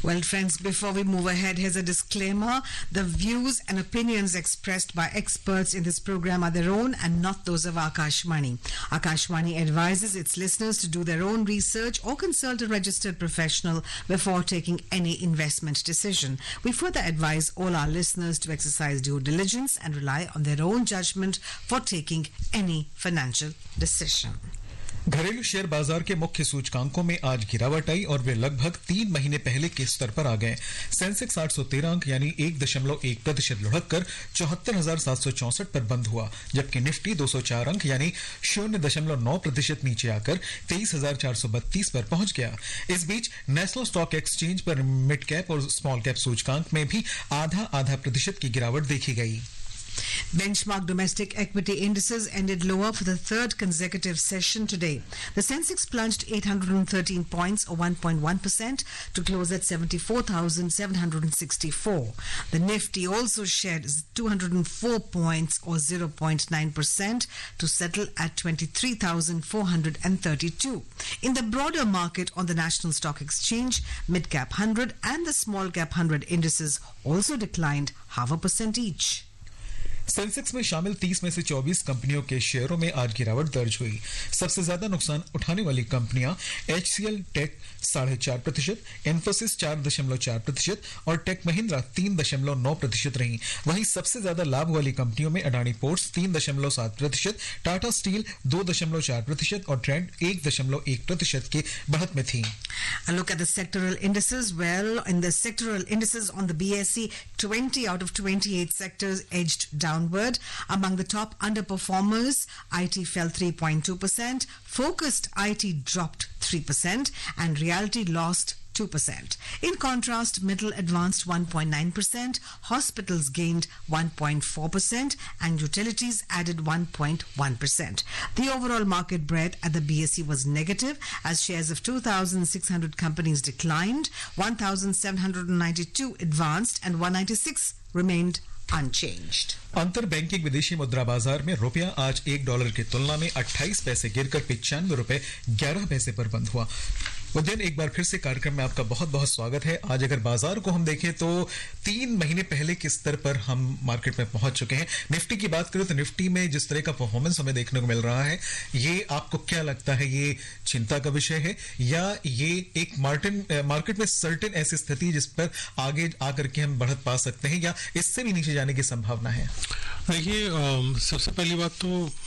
Well, friends, before we move ahead, here's a disclaimer. The views and opinions expressed by experts in this program are their own and not those of Akashvani. Akashvani advises its listeners to do their own research or consult a registered professional before taking any investment decision. We further advise all our listeners to exercise due diligence and rely on their own judgment for taking any financial decision. घरेलू share बाजार के मुख्य सूचकांकों में आज गिरावट आई और वे लगभग 3 महीने पहले के स्तर पर आ गए। सेंसेक्स 813 अंक यानी 1.1% लुढ़क कर 74,764 पर बंद हुआ, जबकि निफ्टी 204 अंक यानी 0.9% नीचे आकर 23,432 पर पहुंच गया। इस बीच नेशनल स्टॉक एक्सचेंज पर मिड कैप और स्मॉल कैप सूचकांक में भी आधा प्रतिशत की गिरावट देखी गई। Benchmark domestic equity indices ended lower for the third consecutive session today. The Sensex plunged 813 points or 1.1% to close at 74,764. The Nifty also shed 204 points or 0.9% to settle at 23,432. In the broader market on the National Stock Exchange, Mid-Cap 100 and the Small Cap 100 indices also declined 0.5% each. Sensex में शामिल 30 में से 24 कंपनियों के शेयरों में आज गिरावट दर्ज हुई। सबसे ज्यादा नुकसान उठाने वाली कंपनियां HCL टेक 4.5%, इन्फोसिस 4.4% और टेक महिंद्रा 3.9% रही। वहीं सबसे ज्यादा लाभ वाली कंपनियों में अडानी पोर्ट्स 3.7%, टाटा स्टील 2.4% और ट्रेंड 1.1% की बढ़त में थी। A look at the sectoral indices. Well, in the sectoral indices on the BSE, 20 out of 28 sectors edged downward. Among the top underperformers, IT fell 3.2%, focused IT dropped 3%, and reality lost 2%. In contrast, middle advanced 1.9%, hospitals gained 1.4%, and utilities added 1.1%. The overall market breadth at the BSE was negative as shares of 2,600 companies declined, 1,792 advanced, and 196 remained unchanged. अंतर banking विदेशी मुद्रा बाजार में रुपया आज $1 की तुलना में 28 पैसे गिरकर 95 रुपए 11 पैसे पर बंद हुआ। उदयन, एक बार फिर से कार्यक्रम में आपका बहुत बहुत स्वागत है। आज अगर बाजार को हम देखें तो 3 महीने पहले के स्तर पर हम मार्केट में पहुंच चुके हैं। निफ्टी की बात करें तो निफ्टी में जिस तरह का परफॉर्मेंस हमें देखने को मिल रहा है, ये आपको क्या लगता है, ये चिंता का विषय है या ये एक मार्केट में सर्टेन ऐसी स्थिति जिस पर आगे आकर के हम बढ़त पा सकते हैं या इससे भी नीचे जाने की संभावना है? देखिए, सबसे पहली बात तो